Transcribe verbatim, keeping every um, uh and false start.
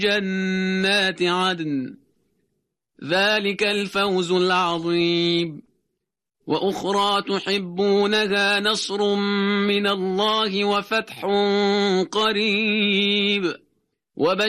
جنات عدن ذلك الفوز العظيم. وأخرى تحبونها نصر من الله وفتح قريب وبشر